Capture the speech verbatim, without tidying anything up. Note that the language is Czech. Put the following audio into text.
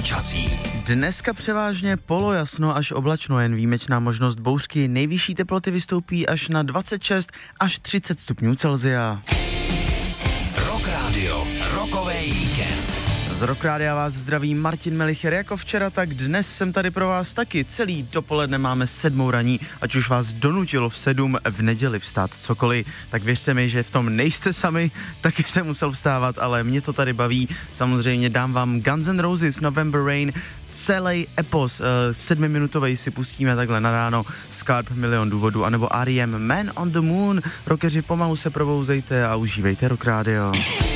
počasí. Dneska převážně polojasno až oblačno, jen výjimečná možnost bouřky. Nejvyšší teploty vystoupí až na dvacet šest až třicet stupňů Celsia. Rock Radio, rokový víkend. Z Rock Rádia vás zdraví Martin Melicher. Jako včera, tak dnes jsem tady pro vás taky. Celý dopoledne máme sedmou raní, ať už vás donutilo v sedm v neděli vstát cokoliv, tak věřte mi, že v tom nejste sami, taky jsem musel vstávat, ale mě to tady baví. Samozřejmě dám vám Guns N' Roses, November Rain, celý epos uh, sedmiminutovej si pustíme takhle na ráno, Scarp, Milion důvodů, anebo R E M, Man on the Moon. Rockeři, pomalu se probouzejte a užívejte Rock Radio.